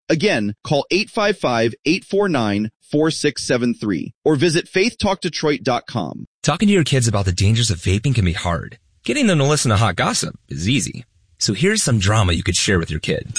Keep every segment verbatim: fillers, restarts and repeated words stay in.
Again, call eight five five, eight four nine, four six seven three or visit faith talk detroit dot com. Talking to your kids about the dangers of vaping can be hard. Getting them to listen to hot gossip is easy. So here's some drama you could share with your kid.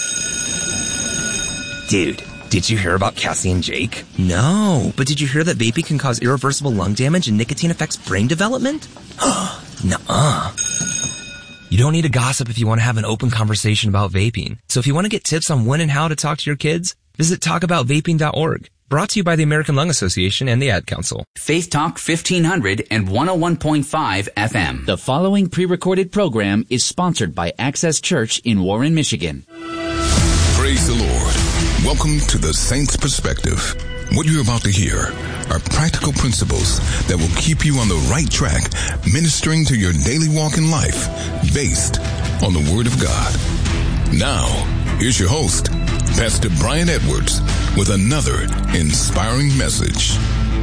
Dude, did you hear about Cassie and Jake? No, but did you hear that vaping can cause irreversible lung damage and nicotine affects brain development? Nuh-uh. You don't need to gossip if you want to have an open conversation about vaping. So if you want to get tips on when and how to talk to your kids, visit talk about vaping dot org. Brought to you by the American Lung Association and the Ad Council. Faith Talk fifteen hundred and one oh one point five F M. The following pre-recorded program is sponsored by Access Church in Warren, Michigan. Praise the Lord. Welcome to the Saints Perspective. What you're about to hear are practical principles that will keep you on the right track, ministering to your daily walk in life, based on the Word of God. Now, here's your host, Pastor Brian Edwards, with another inspiring message.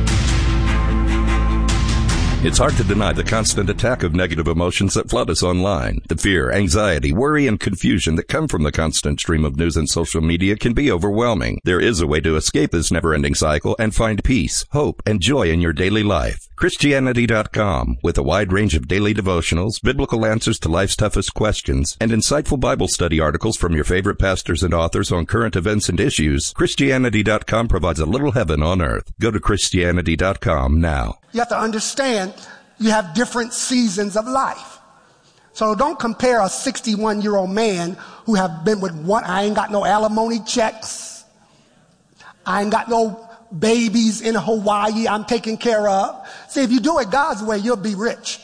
It's hard to deny the constant attack of negative emotions that flood us online. The fear, anxiety, worry, and confusion that come from the constant stream of news and social media can be overwhelming. There is a way to escape this never-ending cycle and find peace, hope, and joy in your daily life. Christianity dot com, with a wide range of daily devotionals, biblical answers to life's toughest questions, and insightful Bible study articles from your favorite pastors and authors on current events and issues, Christianity dot com provides a little heaven on earth. Go to Christianity dot com now. You have to understand you have different seasons of life. So don't compare a sixty-one-year-old man who have been with one, I ain't got no alimony checks. I ain't got no babies in Hawaii I'm taking care of. See, if you do it God's way, you'll be rich.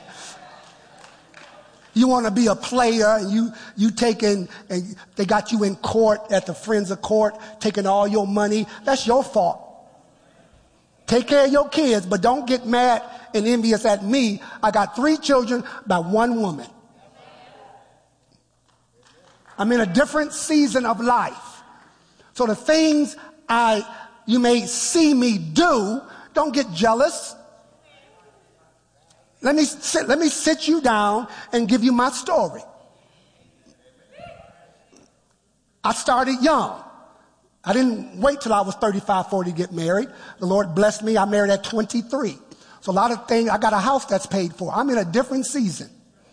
You want to be a player and you, you taking, and they got you in court at the Friends of Court, taking all your money. That's your fault. Take care of your kids, but don't get mad and envious at me. I got three children by one woman. I'm in a different season of life. So the things I, you may see me do, don't get jealous. Let me sit, let me sit you down and give you my story. I started young. I didn't wait till I was thirty-five, forty to get married. The Lord blessed me. I married at twenty-three. So a lot of things, I got a house that's paid for. I'm in a different season.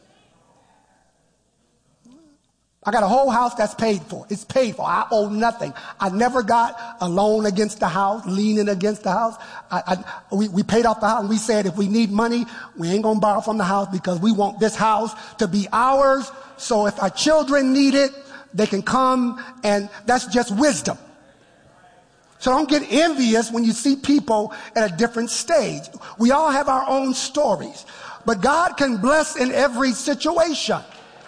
I got a whole house that's paid for. It's paid for. I owe nothing. I never got a loan against the house, leaning against the house. I, I, we, we paid off the house and we said if we need money, we ain't going to borrow from the house because we want this house to be ours. So if our children need it, they can come, and that's just wisdom. So don't get envious when you see people at a different stage. We all have our own stories, but God can bless in every situation.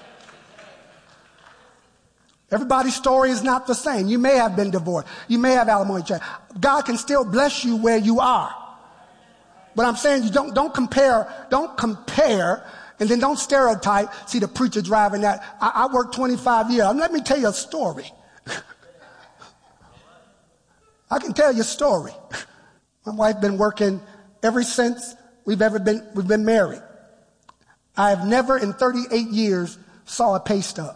Everybody's story is not the same. You may have been divorced. You may have alimony check. God can still bless you where you are. But I'm saying you don't, don't compare, don't compare, and then don't stereotype. See the preacher driving that. I, I worked twenty-five years. Let me tell you a story. I can tell you a story. My wife been working ever since we've ever been, we've been married. I have never in thirty-eight years saw a pay stub.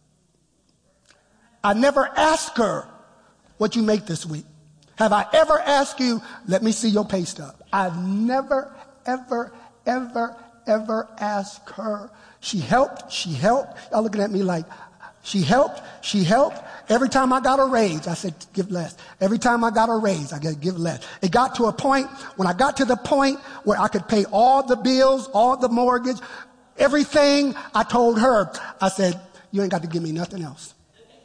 I never asked her what you make this week. Have I ever asked you, let me see your pay stub? I've never, ever, ever, ever asked her. She helped, she helped. Y'all looking at me like, she helped, she helped. Every time I got a raise, I said, give less. Every time I got a raise, I got to give less. It got to a point, when I got to the point where I could pay all the bills, all the mortgage, everything, I told her, I said, you ain't got to give me nothing else.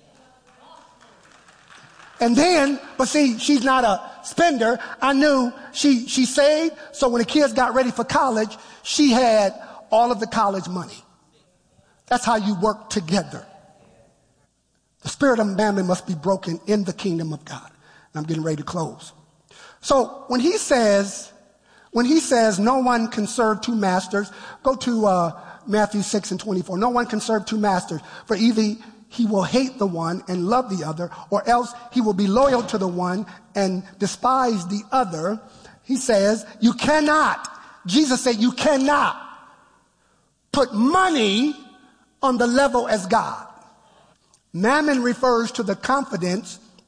And then, but see, she's not a spender. I knew she, she saved. So when the kids got ready for college, she had all of the college money. That's how you work together. The spirit of mammon must be broken in the kingdom of God. And I'm getting ready to close. So when he says, when he says no one can serve two masters, go to uh, Matthew six and twenty-four. No one can serve two masters, for either he will hate the one and love the other, or else he will be loyal to the one and despise the other. He says, you cannot, Jesus said, you cannot put money on the level as God. Mammon refers to the confidence